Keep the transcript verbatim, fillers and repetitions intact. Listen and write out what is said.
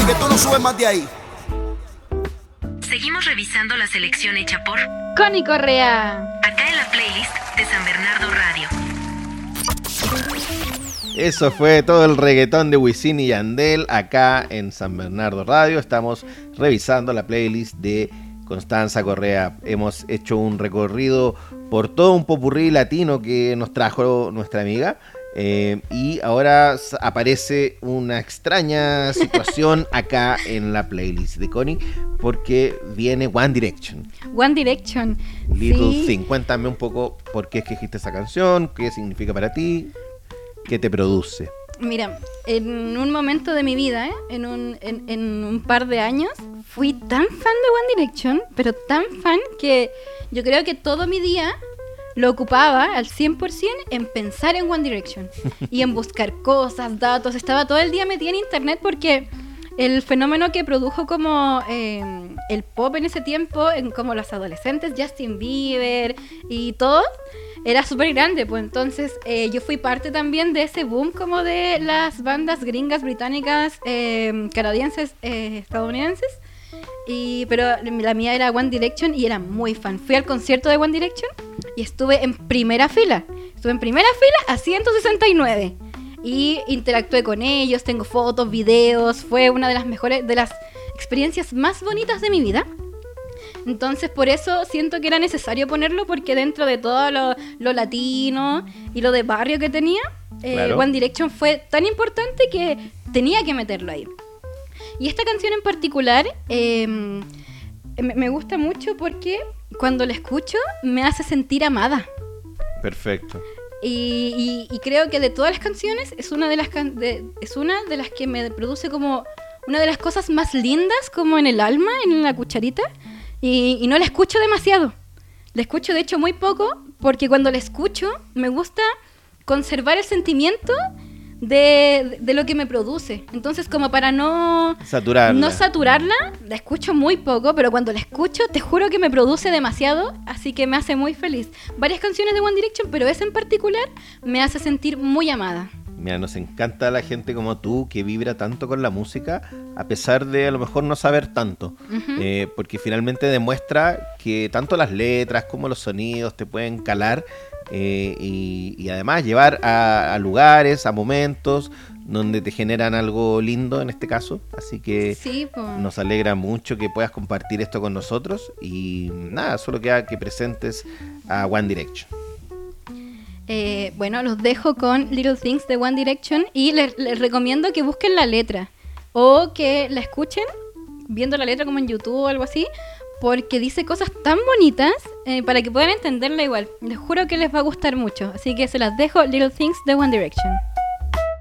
y que tú no subes más de ahí. Seguimos revisando la selección hecha por Connie Correa. Acá en la playlist de San Bernardo Radio. Eso fue todo el reggaetón de Wisin y Yandel acá en San Bernardo Radio. Estamos revisando la playlist de Constanza Correa. Hemos hecho un recorrido por todo un popurrí latino que nos trajo nuestra amiga. Eh, y ahora aparece una extraña situación acá en la playlist de Connie, porque viene One Direction. One Direction. Little sí. Thing. Cuéntame un poco por qué escogiste esa canción, qué significa para ti, qué te produce. Mira, en un momento de mi vida, ¿eh? en, un, en, en un par de años, fui tan fan de One Direction, pero tan fan que yo creo que todo mi día lo ocupaba al cien por ciento en pensar en One Direction y en buscar cosas, datos. Estaba todo el día metida en internet porque el fenómeno que produjo como eh, el pop en ese tiempo, en como los adolescentes, Justin Bieber y todo, era súper grande. Pues entonces eh, yo fui parte también de ese boom como de las bandas gringas, británicas, eh, canadienses, eh, estadounidenses. Y, pero la mía era One Direction y era muy fan. Fui al concierto de One Direction y estuve en primera fila. Estuve en primera fila a ciento sesenta y nueve y interactué con ellos, tengo fotos, videos. Fue una de las mejores, de las experiencias más bonitas de mi vida. Entonces por eso siento que era necesario ponerlo, porque dentro de todo lo, lo latino y lo de barrio que tenía, eh, claro. One Direction fue tan importante que tenía que meterlo ahí. Y esta canción en particular eh, me, me gusta mucho porque cuando la escucho me hace sentir amada. Perfecto. Y, y, y creo que de todas las canciones es una de las can- de, es una de las que me produce como una de las cosas más lindas como en el alma, en la cucharita. Y, y no la escucho demasiado. La escucho de hecho muy poco, porque cuando la escucho me gusta conservar el sentimiento De, de lo que me produce. Entonces, como para no saturarla. no saturarla, la escucho muy poco, pero cuando la escucho, te juro que me produce demasiado, así que me hace muy feliz. Varias canciones de One Direction, pero esa en particular me hace sentir muy amada. Mira, nos encanta la gente como tú que vibra tanto con la música, a pesar de a lo mejor no saber tanto. Uh-huh. eh, porque finalmente demuestra que tanto las letras como los sonidos te pueden calar. Eh, y, y además llevar a, a lugares, a momentos donde te generan algo lindo en este caso, así que sí, pues. Nos alegra mucho que puedas compartir esto con nosotros y nada, solo queda que presentes a One Direction. Eh, bueno, los dejo con Little Things de One Direction y les, les recomiendo que busquen la letra o que la escuchen viendo la letra como en YouTube o algo así, porque dice cosas tan bonitas eh, para que puedan entenderla igual. Les juro que les va a gustar mucho. Así que se las dejo, Little Things de One Direction.